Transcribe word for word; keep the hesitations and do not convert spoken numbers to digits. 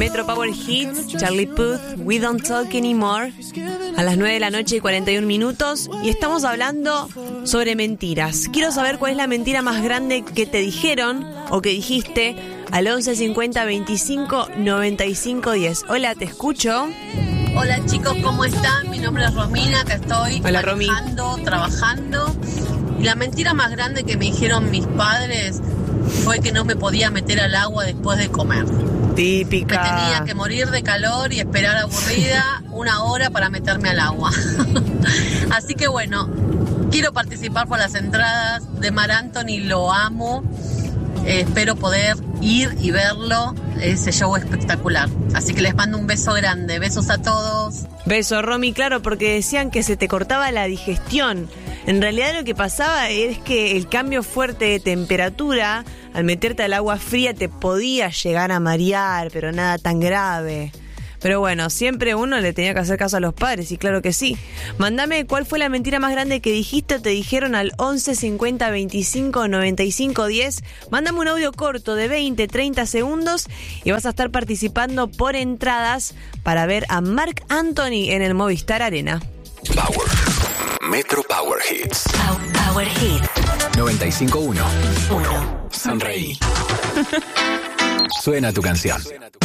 Metro Power Hits, Charlie Puth, We Don't Talk Anymore, a las nueve de la noche y cuarenta y un minutos, y estamos hablando sobre mentiras. Quiero saber cuál es la mentira más grande que te dijeron o que dijiste al once cincuenta veinticinco noventa y cinco diez. Hola, te escucho. Hola chicos, ¿cómo están? Mi nombre es Romina, acá estoy Hola, trabajando, trabajando. Y la mentira más grande que me dijeron mis padres fue que no me podía meter al agua después de comer. Típica. Me tenía que morir de calor y esperar aburrida una hora para meterme al agua. Así que bueno, quiero participar por las entradas de Mar Anthony, lo amo. Eh, espero poder ir y verlo, ese show espectacular. Así que les mando un beso grande, besos a todos. Beso, Romy, claro, porque decían que se te cortaba la digestión. En realidad lo que pasaba es que el cambio fuerte de temperatura, al meterte al agua fría, te podía llegar a marear, pero nada tan grave. Pero bueno, siempre uno le tenía que hacer caso a los padres, y claro que sí. Mándame cuál fue la mentira más grande que dijiste o te dijeron al once cincuenta veinticinco noventa y cinco diez. Mándame un audio corto de veinte, treinta segundos y vas a estar participando por entradas para ver a Marc Anthony en el Movistar Arena. Power. Metro Power Hits. Power Hits. noventa y cinco punto uno. Uno. Sonreí. Suena tu canción.